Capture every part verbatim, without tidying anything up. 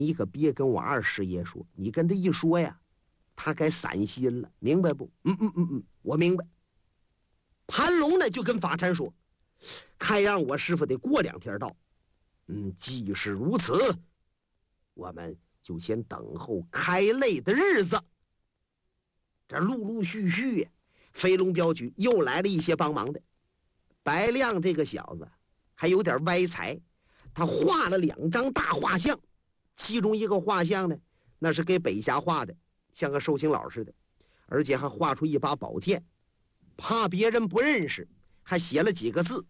你可别跟我二师爷说，你跟他一说呀，他该散心了，明白不？嗯嗯嗯嗯，我明白。盘龙呢就跟法禅说，看样我师傅得过两天到。嗯，既是如此，我们就先等候开擂的日子。这陆陆续续，飞龙镖局又来了一些帮忙的。白亮这个小子还有点歪才，他画了两张大画像，其中一个画像呢，那是给北峡画的，像个寿星佬似的，而且还画出一把宝剑，怕别人不认识，还写了几个字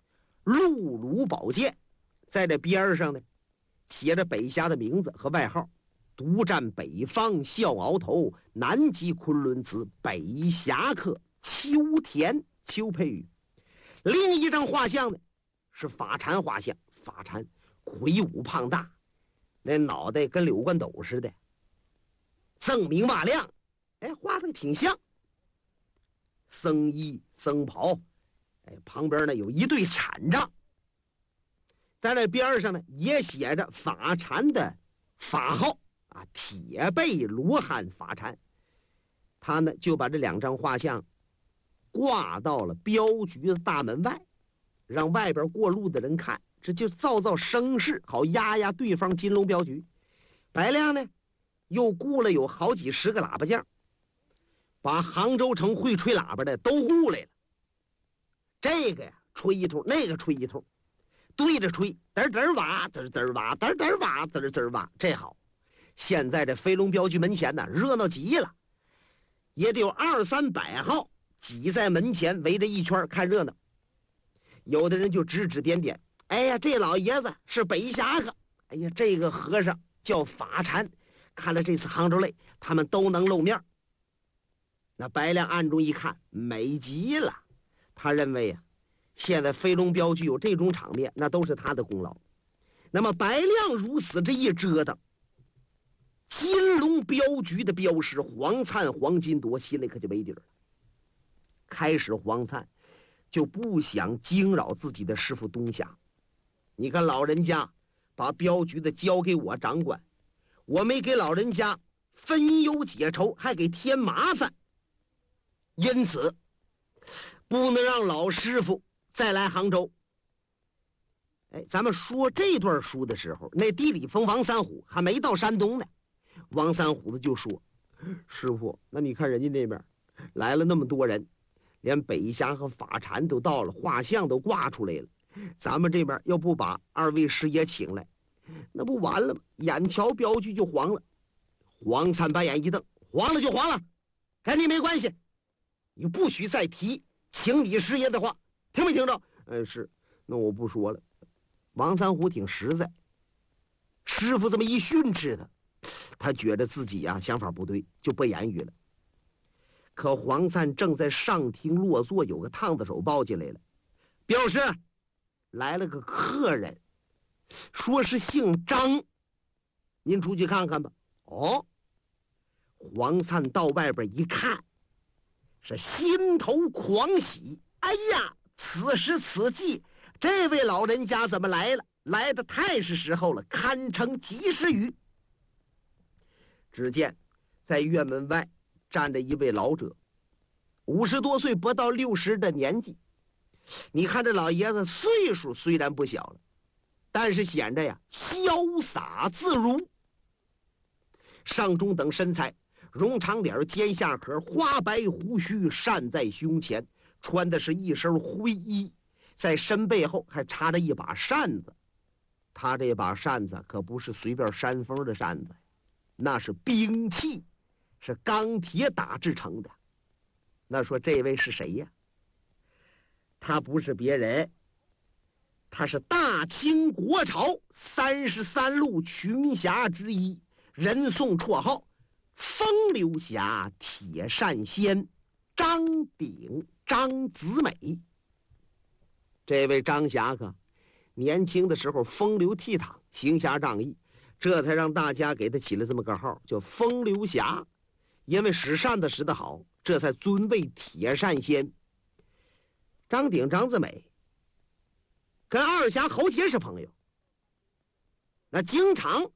“陆鲁宝剑”。在这边上呢，写着北峡的名字和外号：独占北方笑鳌头，南极昆仑子，北侠客秋田邱佩玉。另一张画像呢，是法禅画像，法禅魁梧胖大，那脑袋跟柳冠斗似的，锃明瓦亮，哎，画的挺像。僧衣僧袍，哎，旁边呢有一对禅杖。在这边上呢，也写着法禅的法号啊，铁背罗汉法禅。他呢就把这两张画像挂到了镖局的大门外，让外边过路的人看，这就造造声势，好压压对方金龙镖局。白亮呢又雇了有好几十个喇叭匠，把杭州城会吹喇叭的都雇来了。这个呀吹一通，那个吹一通，对着吹，嘚嘚哇，滋滋哇，嘚嘚哇，滋滋哇，这好。现在这飞龙镖局门前呢，热闹极了，也得有二三百号挤在门前围着一圈看热闹。有的人就指指点点，哎呀，这老爷子是北侠客，哎呀，这个和尚叫法禅，看了这次杭州擂，他们都能露面。那白亮暗中一看，美极了，他认为呀、啊，现在飞龙镖局有这种场面，那都是他的功劳。那么白亮如此这一折腾，金龙镖局的镖师黄灿、黄金铎心里可就没底儿了。开始黄灿就不想惊扰自己的师傅东霞。你看老人家把镖局的交给我掌管，我没给老人家分忧解愁，还给添麻烦，因此不能让老师傅再来杭州。哎，咱们说这段书的时候，那地理峰王三虎还没到山东呢。王三虎子就说：“师傅，那你看人家那边来了那么多人，连北侠和法禅都到了，画像都挂出来了。咱们这边要不把二位师爷请来，那不完了吗？眼瞧镖局就黄了。”黄灿白眼一瞪：“黄了就黄了，跟你没关系，你不许再提请你师爷的话，听没听着？”“嗯，是，那我不说了。”王三虎挺实在，师傅这么一训斥他，他觉得自己呀、啊、想法不对，就不言语了。可黄灿正在上厅落座，有个烫子手抱进来了。“镖师，来了个客人，说是姓张，您出去看看吧。”“哦。”黄灿到外边一看，是心头狂喜。哎呀，此时此际，这位老人家怎么来了？来的太是时候了，堪称及时雨。只见在院门外站着一位老者，五十多岁不到六十的年纪。你看这老爷子岁数虽然不小了，但是显着呀潇洒自如，上中等身材，容长脸，尖下颌，花白胡须扇在胸前，穿的是一身灰衣，在身背后还插着一把扇子。他这把扇子可不是随便扇风的扇子，那是兵器，是钢铁打制成的。那说这位是谁呀？他不是别人，他是大清国朝三十三路群侠之一，人送绰号风流侠、铁扇仙张鼎张子美。这位张侠客年轻的时候风流倜傥，行侠仗义，这才让大家给他起了这么个号，叫风流侠。因为使扇子使得好，这才尊为铁扇仙。张鼎张子美跟二侠侯杰是朋友，那经常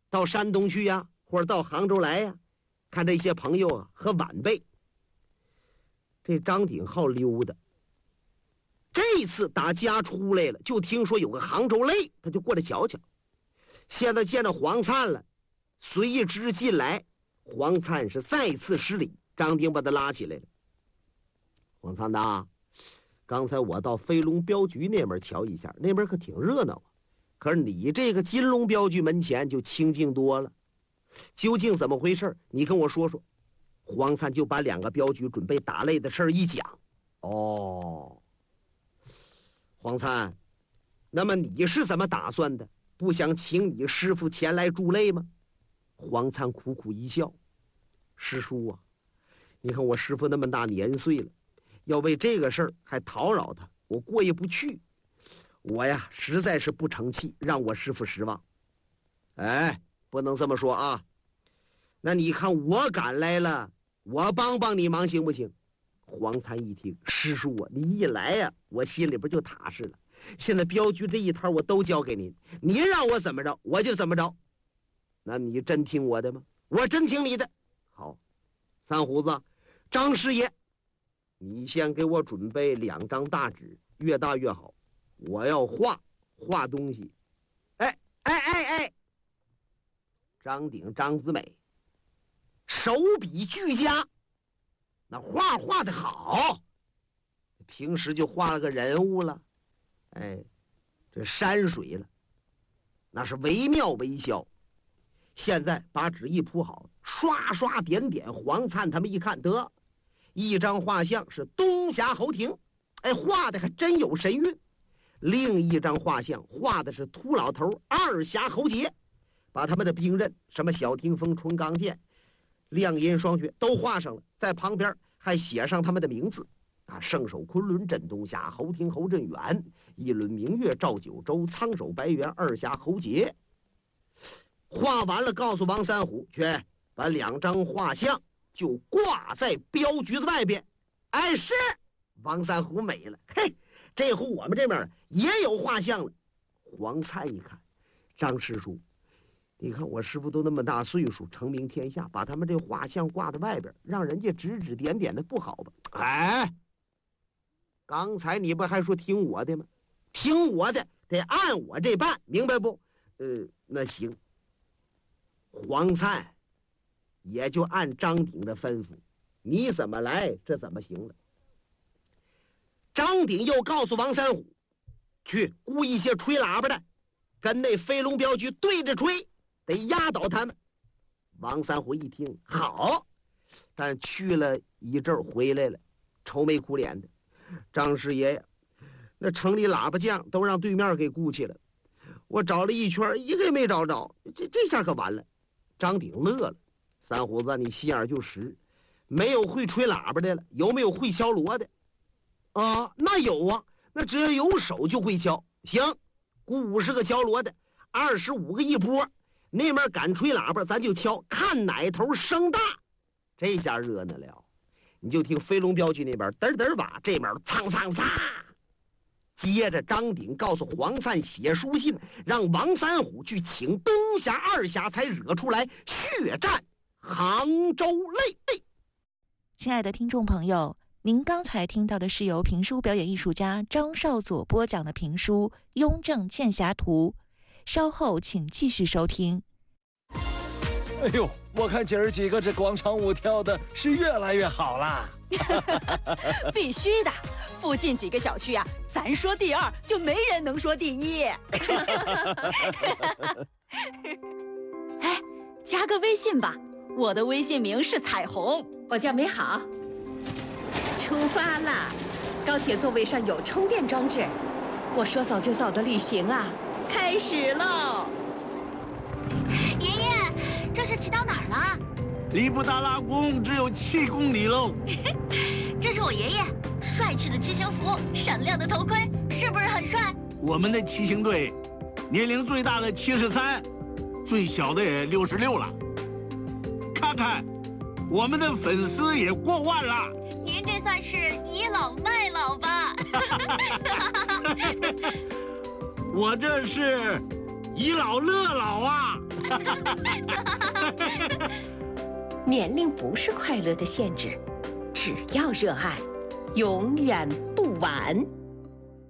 到山东去呀，或者到杭州来呀，看这些朋友啊和晚辈。这张鼎好溜达，这次打家出来了，就听说有个杭州擂，他就过来瞧瞧。现在见着黄灿了，随意之进来，黄灿是再次施礼，张鼎把他拉起来了。黄灿呐，刚才我到飞龙镖局那边瞧一下，那边可挺热闹啊。可是你这个金龙镖局门前就清静多了，究竟怎么回事？你跟我说说。黄灿就把两个镖局准备打擂的事儿一讲。哦，黄灿，那么你是怎么打算的？不想请你师傅前来助擂吗？黄灿苦苦一笑，师叔啊，你看我师傅那么大年岁了，要为这个事儿还叨扰他，我过意不去。我呀，实在是不成器，让我师傅失望。哎，不能这么说啊。那你看我赶来了，我帮帮你忙行不行？黄灿一听，师叔啊，你一来呀、啊，我心里边就踏实了。现在镖局这一摊我都交给您，您让我怎么着我就怎么着。那你真听我的吗？我真听你的。好，三胡子，张师爷，你先给我准备两张大纸，越大越好，我要画画东西。哎哎哎哎，张鼎张子美手笔俱佳，那画画的好，平时就画了个人物了，哎，这山水了，那是惟妙惟肖。现在把纸一铺好，刷刷点点，黄灿他们一看，得一张画像是东峡侯廷，哎，画的还真有神韵。另一张画像画的是秃老头二峡侯杰，把他们的兵刃，什么小霆锋、纯钢剑、亮银双绝都画上了，在旁边还写上他们的名字啊：圣手昆仑镇东峡侯廷侯振远，一轮明月照九州苍手白猿二峡侯杰。画完了，告诉王三虎去把两张画像就挂在镖局的外边。哎，是王三虎美了，嘿，这回我们这边也有画像了。黄灿一看，张师叔，你看我师傅都那么大岁数，成名天下，把他们这画像挂在外边，让人家指指点点的，不好吧？哎，刚才你不还说听我的吗？听我的，得按我这办，明白不？呃，那行。黄灿也就按张鼎的吩咐，你怎么来，这怎么行了。张鼎又告诉王三虎，去雇一些吹喇叭的，跟那飞龙镖局对着吹，得压倒他们。王三虎一听好，但去了一阵回来了，愁眉苦脸的。张师爷呀，那城里喇叭匠都让对面给雇去了，我找了一圈，一个也没找着，这这下可完了。张鼎乐了，三虎子，你心眼就实，没有会吹喇叭的了，有没有会敲锣的？啊，那有啊，那只要有手就会敲。行，雇五十个敲锣的，二十五个一波，那边敢吹喇叭，咱就敲，看哪头声大。这家热闹了，你就听飞龙镖局那边嘚嘚瓦，这边苍苍苍。接着张鼎告诉黄灿写书信，让王三虎去请东峡二峡，才惹出来血战杭州擂。 亲爱的听众朋友，您刚才听到的是由评书表演艺术家张少佐播讲的评书《雍正剑侠图》，稍后请继续收听。 哎呦，我看姐儿几个这广场舞跳的是越来越好啦！ 必须的，附近几个小区啊，咱说第二就没人能说第一。哎，加个微信吧，我的微信名是彩虹， 我叫美好。出发啦！高铁座位上有充电装置，我说走就走的旅行啊，开始喽！ 爷爷，这是骑到哪儿了？ 离布达拉宫只有七公里喽。 这是我爷爷，帅气的骑行服，闪亮的头盔，是不是很帅？ 我们的骑行队，年龄最大的七十三，最小的也六十六了。看看，我们的粉丝也过万了。 您这算是倚老卖老吧？ 我这是倚老乐老啊！ 年龄不是快乐的限制，只要热爱，永远不晚。